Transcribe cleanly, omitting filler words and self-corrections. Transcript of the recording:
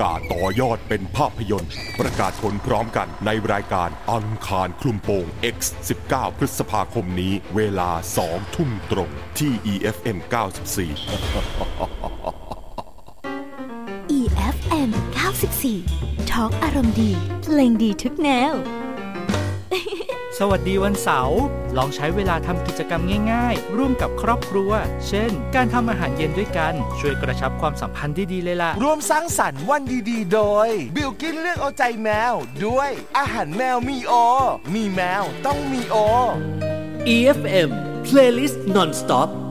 กาสต่อยอดเป็นภาพยนตร์ประกาศผลพร้อมกันในรายการอังคารคลุมโปง X 19 พฤษภาคมนี้เวลา 2 ทุ่มตรงที่ EFM 94 EFM 94 Talk อารมณ์ดีเพลงดีทุกแนวสวัสดีวันเสาร์ลองใช้เวลาทำกิจกรรมง่ายๆร่วมกับครอบครัวเช่นการทำอาหารเย็นด้วยกันช่วยกระชับความสัมพันธ์ได้ดีเลยล่ะร่วมสร้างสรรค์วันดีๆโดยบิลกินเลือกเอาใจแมวด้วยอาหารแมวมีโอมีแมวต้องมีโอ EFM Playlist Non-Stop